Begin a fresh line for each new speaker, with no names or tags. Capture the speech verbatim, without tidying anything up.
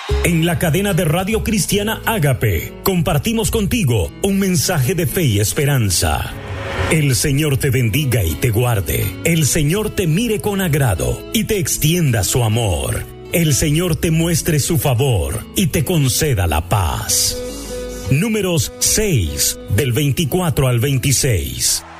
En la cadena de Radio Cristiana Ágape, compartimos contigo un mensaje de fe y esperanza. El Señor te bendiga y te guarde. El Señor te mire con agrado y te extienda su amor. El Señor te muestre su favor y te conceda la paz. Números seis, del veinticuatro al veintiséis.